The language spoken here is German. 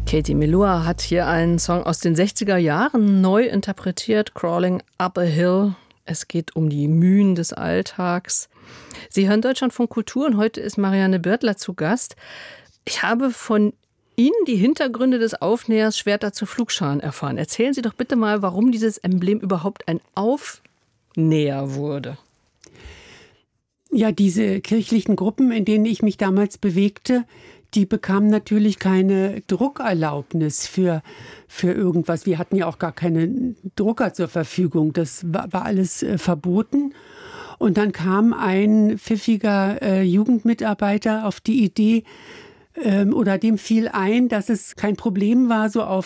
Katie Melua hat hier einen Song aus den 60er Jahren neu interpretiert, Crawling Up a Hill. Es geht um die Mühen des Alltags. Sie hören Deutschlandfunk Kultur und heute ist Marianne Birtler zu Gast. Ich habe von Ihnen die Hintergründe des Aufnähers Schwerter zu Pflugscharen erfahren. Erzählen Sie doch bitte mal, warum dieses Emblem überhaupt ein Aufnäher wurde. Ja, diese kirchlichen Gruppen, in denen ich mich damals bewegte, die bekamen natürlich keine Druckerlaubnis für irgendwas. Wir hatten ja auch gar keine Drucker zur Verfügung. Das war alles verboten. Und dann kam ein pfiffiger Jugendmitarbeiter auf die Idee, oder dem fiel ein, dass es kein Problem war, so auf